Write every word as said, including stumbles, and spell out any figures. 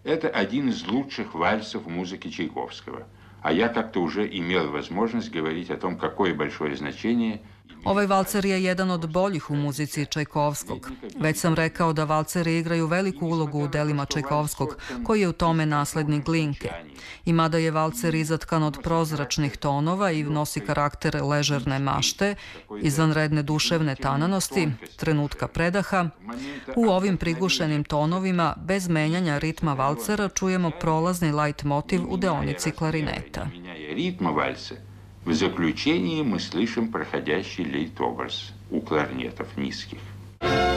Это один из лучших вальсов музыки Чайковского. А я как-то уже имел возможность говорить о том, какое большое значение... Ovaj valcer je jedan od boljih u muzici Čajkovskog. Već sam rekao da valceri igraju veliku ulogu u delima Čajkovskog, koji je u tome naslednik Glinke. I mada je valcer izatkan od prozračnih tonova i nosi karakter ležerne mašte, izvanredne duševne tananosti, trenutka predaha, u ovim prigušenim tonovima, bez menjanja ritma valcera, čujemo prolazni lajt motiv u deonici klarineta. В заключении мы слышим проходящий лейтобраз у кларнетов низких.